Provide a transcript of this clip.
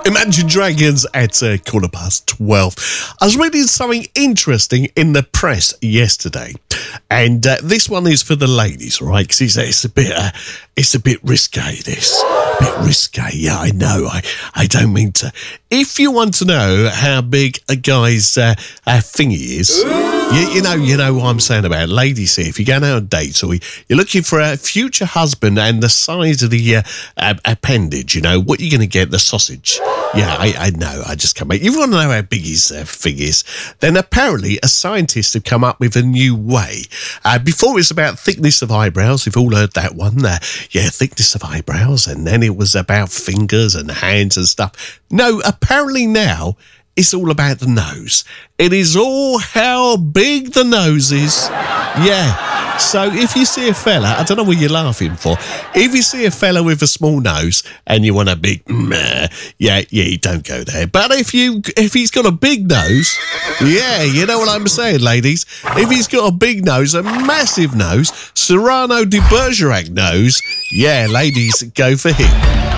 Imagine Dragons at 12:15. I was reading something interesting in the press yesterday, and this one is for the ladies, right? Because it's a bit risque. This a bit risque. Yeah, I know. I don't mean to. If you want to know how big a guy's thingy is, you know what I'm saying about it. Ladies here. If you're going out on dates or you're looking for a future husband and the size of the appendage, what you're going to get, the sausage. Yeah, I know. I just can't make. You want to know how big his thing is? Then apparently a scientist have come up with a new way. Before it was about thickness of eyebrows. We've all heard that one. Thickness of eyebrows. And then it was about fingers and hands and stuff. No, apparently now it's all about the nose. It is all how big the nose is. Yeah. So if you see a fella, I don't know what you're laughing for. If you see a fella with a small nose and you want a big, you don't go there. But if he's got a big nose, you know what I'm saying, ladies. If he's got a big nose, a massive nose, Cyrano de Bergerac nose, ladies, go for him.